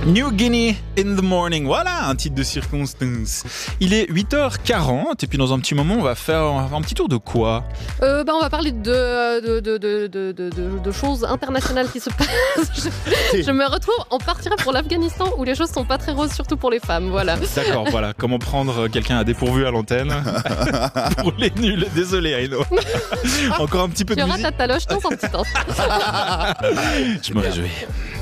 New Guinea in the morning, voilà un titre de circonstance. Il est 8h40 et puis dans un petit moment on va faire un petit tour de quoi? On va parler de choses internationales qui se passent. Je me retrouve, on partirait pour l'Afghanistan où les choses sont pas très roses, surtout pour les femmes, voilà. D'accord, voilà, comment prendre quelqu'un à dépourvu à l'antenne. Pour les nuls, désolé Aino. Encore un petit peu de musique. Tu rates ta taloche dans un petit instant. Je me réjouis.